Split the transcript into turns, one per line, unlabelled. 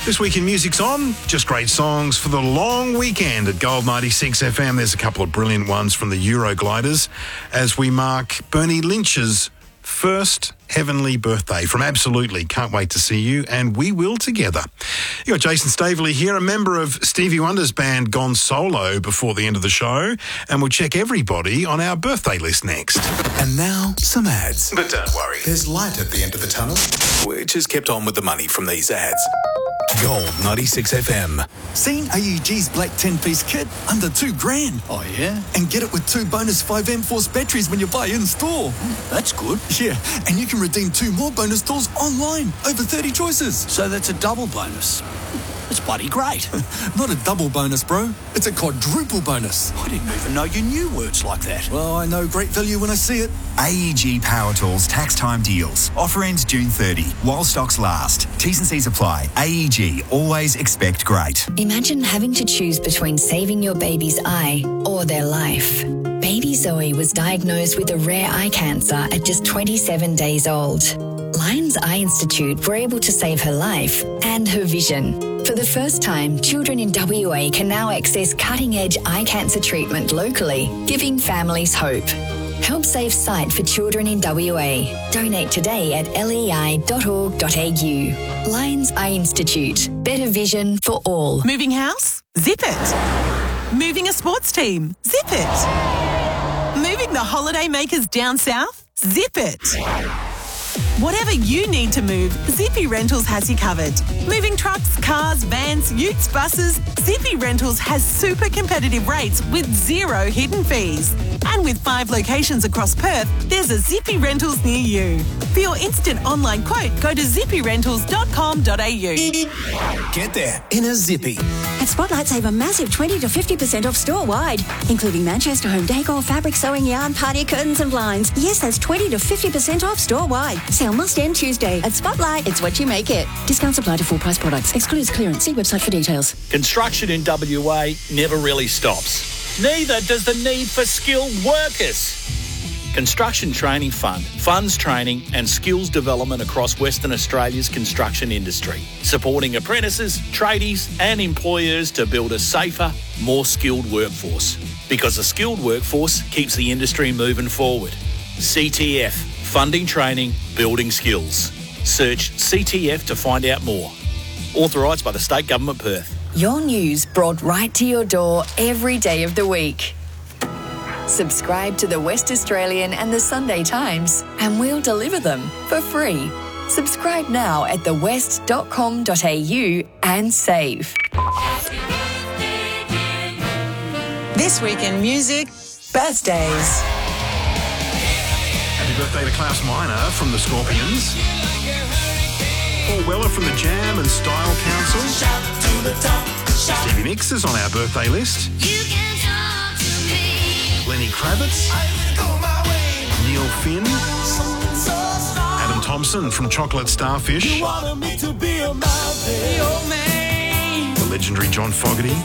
This week in Music's On, just great songs for the long weekend at Gold 96 FM. There's a couple of brilliant ones from the Eurogliders as we mark Bernie Lynch's first heavenly birthday from Absolutely. Can't wait to see you, and we will together. You got Jason Staveley here, a member of Stevie Wonder's band Gone Solo before the end of the show, and we'll check everybody on our birthday list next.
And now, some ads.
But don't worry,
There's light at the end of the tunnel.
we're just kept on with the money from these ads.
Gold 96 FM.
Seen AEG's black 10-piece kit? Under $2,000.
Oh, yeah?
And get it with 2 bonus 5M Force batteries when you buy in-store.
That's good.
Yeah, and you can redeem 2 more bonus tools online. Over 30 choices.
So that's a double bonus. That's bloody great.
Not a double bonus, bro. It's a quadruple bonus.
I didn't even know you knew words like that.
Well, I know great value when I see it.
AEG Power Tools tax time deals. Offer ends June 30 while stocks last. T's and C's apply. AEG, always expect great.
Imagine having to choose between saving your baby's eye or their life. Baby Zoe was diagnosed with a rare eye cancer at just 27 days old. Lions Eye Institute were able to save her life and her vision. For the first time, children in WA can now access cutting-edge eye cancer treatment locally, giving families hope. Help save sight for children in WA. Donate today at lei.org.au. Lions Eye Institute. Better vision for all.
Moving house? Zip it. Moving a sports team? Zip it. Moving the holiday makers down south? Zip it. Whatever you need to move, Zippy Rentals has you covered. Moving trucks, cars, vans, utes, buses, Zippy Rentals has super competitive rates with 0 hidden fees. And with 5 locations across Perth, there's a Zippy Rentals near you. For your instant online quote, go to zippyrentals.com.au.
Get there in a zippy.
At Spotlight, save a massive 20 to 50% off store-wide, including Manchester home decor, fabric, sewing yarn, party curtains and blinds. Yes, that's 20 to 50% off store-wide. Sale must end Tuesday. At Spotlight, it's what you make it. Discounts apply to full-price products. Excludes clearance. See website for details.
Construction in WA never really stops. Neither does the need for skilled workers. Construction Training Fund funds training and skills development across Western Australia's construction industry, supporting apprentices, tradies and employers to build a safer, more skilled workforce. Because a skilled workforce keeps the industry moving forward. CTF, funding training, building skills. Search CTF to find out more. Authorised by the State Government, Perth.
Your news brought right to your door every day of the week. Subscribe to the West Australian and the Sunday Times and we'll deliver them for free. Subscribe now at thewest.com.au and save.
This week in music, birthdays.
Happy birthday to Klaus Meine from the Scorpions. Paul Weller from the Jam and Style Council. Stevie Nicks is on our birthday list. Lenny Kravitz. Neil Finn. Adam Thompson from Chocolate Starfish. The legendary John Fogerty.